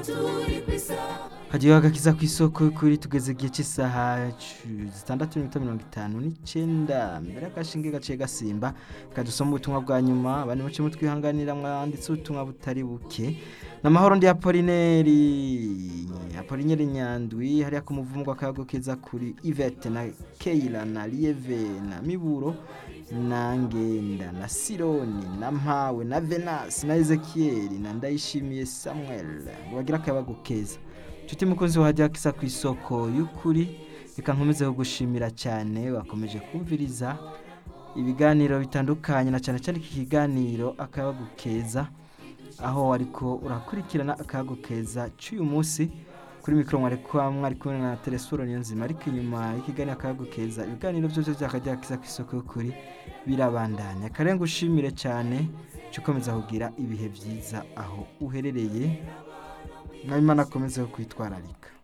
hagiye agakiza ku isoko kuri tugeze igihe cy'isaha 6:59 mbere y'agashinge gaciye gasimba kadusoma ubutumwa bwa nyuma bane muce mutwihanganira mwanditse ubutumwa butari buke namahoro ndi Apolineri Nyandwi hariya ku muvumwa akagokeza kuri Yvette na Keila na Lieve na Miburo na Ngenda na Sironi na Mpawe na Venasi na Ezekiel na Ndayishimiye Samuel bagira akabagukeza Chuti mukunzi wahajya kisa ku isoko y'ukuri reka nkomeze kugushimira cyane wakomeje kumviriza ibiganiro bitandukanye na cyane cyane iki kiganiro akabagukeza aho ariko urakurikirana akagukeza cy'uyu munsi kuri mikro mwari kumwe na Telesforo Niyonzima ariko inyuma y'ikiganiro akagukeza ibiganiro byose byakajya kisa ku isoko y'ukuri birabandanya karenga ushimire cyane cyukomeza kugira ibihe byiza aho uherereye Imana akomeze kwitwararika